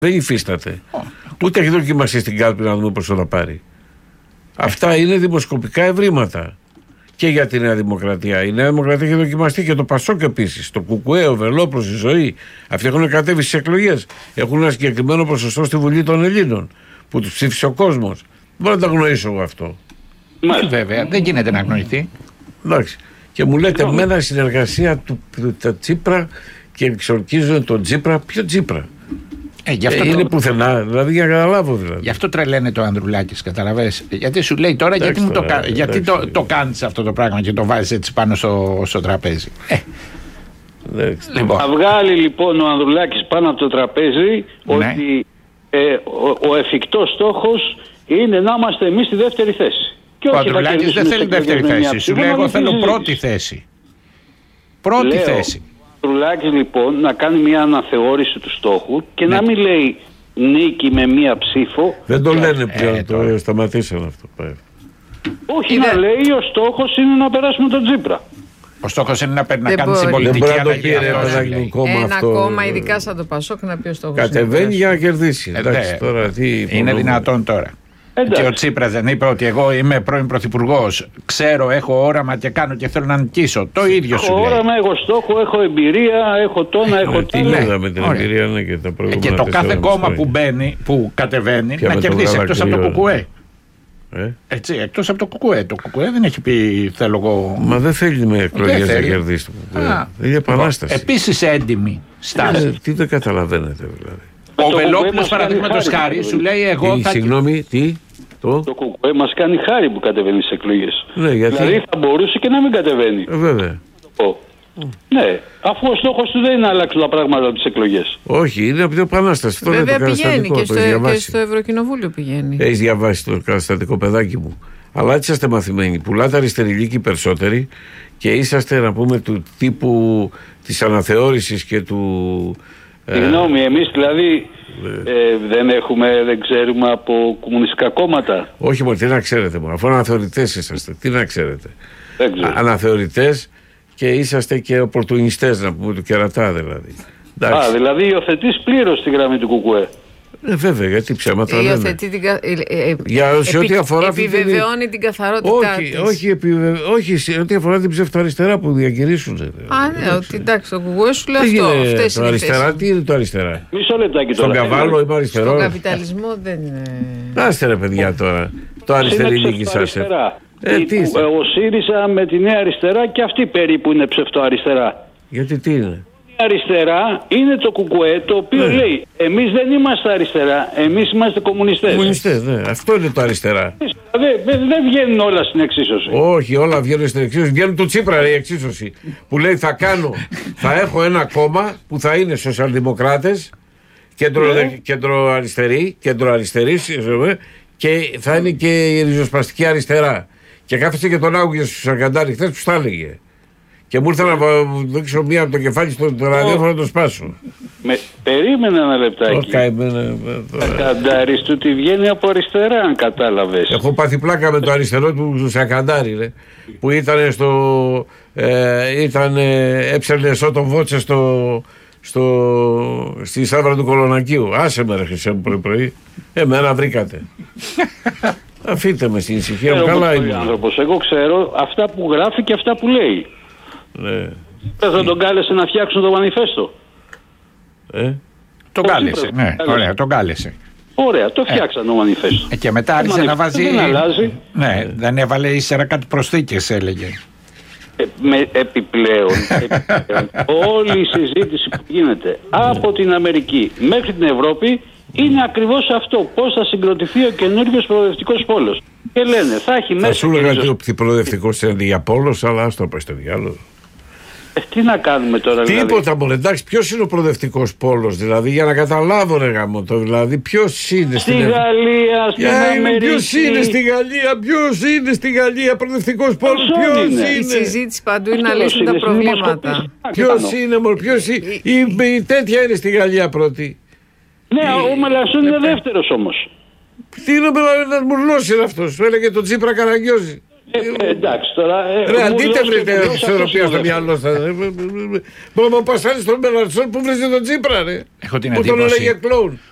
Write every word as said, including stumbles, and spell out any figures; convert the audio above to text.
Δεν υφίσταται. Oh. Ούτε έχει δοκιμαστεί στην κάλπη να δούμε πόσο θα πάρει. Αυτά είναι δημοσκοπικά ευρήματα. Και για τη Νέα Δημοκρατία. Η Νέα Δημοκρατία έχει δοκιμαστεί και το Πασόκ επίσης. Το Κουκουέ, ο Βελόπουλος, η Ζωή. Αυτοί έχουν κατέβει στις εκλογές. Έχουν ένα συγκεκριμένο ποσοστό στη Βουλή των Ελλήνων. Που τους ψήφισε ο κόσμος. Δεν μπορώ να το γνωρίσω εγώ αυτό. Μα βέβαια, δεν γίνεται να γνωριθεί. Εντάξει. Και μου λέτε εμένα η συνεργασία του, του, του Τσίπρα και εξορκίζουν τον Τσίπρα. Ποιο Τσίπρα? Ε, γι' αυτό ε, είναι το... πουθενά, δηλαδή για να καταλάβω δηλαδή. Γι' αυτό τρελαίνε το Ανδρουλάκης, καταλαβαίνεις. Γιατί σου λέει τώρα, εντάξει, γιατί, τώρα, μου το, εντάξει, γιατί το, το κάνεις αυτό το πράγμα και το βάζεις έτσι πάνω στο, στο τραπέζι. Ε. Λοιπόν. Θα βγάλει λοιπόν ο Ανδρουλάκης πάνω από το τραπέζι, ναι, ότι ε, ο, ο εφικτός στόχος είναι να είμαστε εμείς στη δεύτερη θέση. Και ο Ανδρουλάκης δεν θέλει δεύτερη θέση. Σου λέει, εγώ θέλω πρώτη θέση. Πρώτη Λέω, θέση. Ο Ανδρουλάκης λοιπόν να κάνει μια αναθεώρηση του στόχου και ναι, να μην λέει νίκη με μία ψήφο. Δεν το λένε πλέον, ε, το σταματήσαν αυτό. Όχι, είναι... να λέει ο στόχος είναι να περάσουμε τον Τσίπρα. Ο στόχος είναι να, να κάνει συμπολιτική αλλαγή. Ένα κόμμα, ειδικά σαν το Πασόκ, να πει ο στόχος. Κατεβαίνει για να κερδίσει. Εντάξει, τώρα, τι είναι δυνατόν τώρα. Εντάξει. Και ο Τσίπρας δεν είπε ότι εγώ είμαι πρώην πρωθυπουργός, ξέρω, έχω όραμα και κάνω και θέλω να νικήσω. Το ίδιο έχω σου λέει. Έχω όραμα, έχω στόχο, έχω εμπειρία, έχω τόνα, έχω τι λέει με την εμπειρία ναι, και τα προηγούμενα. Και το κάθε κόμμα που μπαίνει, που κατεβαίνει, να κερδίσει εκτός από το Κουκουέ. Ε? Έτσι, εκτός από το Κουκουέ. Το Κουκουέ δεν έχει πει θέλω εγώ. Μα δεν θέλει με εκλογές να κερδίσει το Κουκουέ. Είναι επανάσταση. Επίσης έντιμη στάση. Ε, τι δεν καταλαβαίνετε δηλαδή. Ο Βελόπουλος παραδείγματος χάρη σου λέει εγώ θα... Συγγνώμη, τι? Το, το Κουκουέ μας κάνει χάρη που κατεβαίνει στις εκλογές. Ναι, γιατί... Δηλαδή θα μπορούσε και να μην κατεβαίνει. Ε, βέβαια. Oh. Mm. Ναι, αφού ο στόχος του δεν είναι να αλλάξουν τα πράγματα από τις εκλογές. Όχι, είναι από την επανάσταση. Βέβαια πηγαίνει και στο, και στο Ευρωκοινοβούλιο πηγαίνει. Έχεις διαβάσει το καταστατικό, παιδάκι μου. Αλλά έτσι είστε μαθημένοι. Πουλάτε αριστερηλίκοι περισσότεροι και είσαστε, να πούμε, του τύπου της αναθεώρησης και του. Συγγνώμη, ε... εμείς δηλαδή ε, δεν έχουμε, δεν ξέρουμε από κομμουνιστικά κόμματα. Όχι μόνο, τι να ξέρετε μόνο. Αφού αναθεωρητές είσαστε, τι να ξέρετε. Αναθεωρητές και είσαστε και οπορτουνιστές, να πούμε, του κερατά δηλαδή. Εντάξει. Α, δηλαδή υιοθετείς πλήρως τη γραμμή του Κουκουέ. Ε, βέβαια, γιατί ψέματα λένε. Υιοθετεί την κα... ε, Για σε ό,τι αφορά επιβεβαιώνει την καθαρότητά όχι, της. Όχι, επιβε... όχι, σε ό,τι αφορά την ψευτοαριστερά που διακηρύσουν. Α, ναι, ότι εντάξει, το Κουκουέ σου λέει αυτό. Αυτές το αριστερά, τι είναι το αριστερά? Μισό λεπτάκι τώρα. Στον Καβάλο είμαι αριστερό. Στον καπιταλισμό δεν είναι. Άστε ρε παιδιά τώρα. Το αριστερή σας. Ε, τι ο ΣΥΡΙΖΑ με τη Νέα Αριστερά και αυτή περίπου είναι ψευτοαριστερά. Γιατί τι είναι? Αριστερά είναι το Κουκουέ, το οποίο ναι, λέει εμείς δεν είμαστε αριστερά, εμείς είμαστε κομμουνιστές. Κομμουνιστές, ναι. Αυτό είναι το αριστερά. Δεν δε, δε βγαίνουν όλα στην εξίσωση. Όχι, όλα βγαίνουν στην εξίσωση. Βγαίνουν του Τσίπρα η εξίσωση. Που λέει θα κάνω, θα έχω ένα κόμμα που θα είναι σοσιαλδημοκράτες, κέντρο, ναι, κέντρο αριστερή, κέντρο αριστερή και θα είναι και η ριζοσπαστική αριστερά. Και κάθεσε και τον άκουγε στους Σαρκαντάρι χθες που στα έλεγε. Και μου ήρθε να δείξω μία από το κεφάλι στο ραδιόφωνο να το σπάσω. Με, περίμενε ένα λεπτάκι. Σακαντάρης του τη βγαίνει από αριστερά, αν κατάλαβες. Έχω πάθει πλάκα με το αριστερό του Σακαντάρη, ρε, που ήταν στο. Ε, ήταν, έψερνε εσώτον βότσε στο, στο, στη Σάβρα του Κολονακίου. Άσε με ρε χρυσέ μου πρωί-πρωί. Εμένα βρήκατε. Αφήστε με στην ησυχία μου, καλά είμαι. Εγώ ξέρω αυτά που γράφει και αυτά που λέει. Ναι. Θα τον κάλεσε να φτιάξουν το μανιφέστο. Ε? Τον κάλεσε, ναι, ωραία, τον κάλεσε. Ωραία, το φτιάξαν το μανιφέστο. Ε, και μετά άρχισε να βάζει. Δεν αλλάζει. Ναι, δεν έβαλε ύστερα κάτι προσθήκες, έλεγε. Ε, με, επιπλέον, επιπλέον όλη η συζήτηση που γίνεται από την Αμερική μέχρι την Ευρώπη είναι ακριβώς αυτό. Πώς θα συγκροτηθεί ο καινούριος προοδευτικός πόλος. Και λένε, θα έχει μέσα. Θα σου έλεγα ότι ο προοδευτικός είναι για πόλος, αλλά ας το πω στο διάλογο. Ε, τι να κάνουμε τώρα, δηλαδή. Τίποτα μόνο. Εντάξει, ποιος είναι ο προοδευτικός πόλος, δηλαδή, για να καταλάβω, ρε γαμώτο, δηλαδή, ποιος είναι στη στην Γαλλία, στην yeah, Αμερική. Ποιος είναι στη Γαλλία, ποιος είναι στη Γαλλία προοδευτικός πόλος, ποιος είναι. Η συζήτηση παντού είναι να λύσουν τα προβλήματα. Ποιος είναι, μόνο, ποιος είναι. Η, η τέτοια είναι στη Γαλλία πρώτη. Ναι, ο Μελανσόν είναι δεύτερος όμως. Τι είναι ο Μουρλός είναι αυτός, του έλεγε τον Τσίπρα Καραγκιόζη. Ε, εντάξει τώρα. Ρε, αντίτε βρείτε τη ισορροπία στο μυαλό σας. Μπορεί να πας άλλη στον Μελανσόν που βρίζει τον Τσίπρα, ρε. Έχω την που τον έλεγε κλόουν.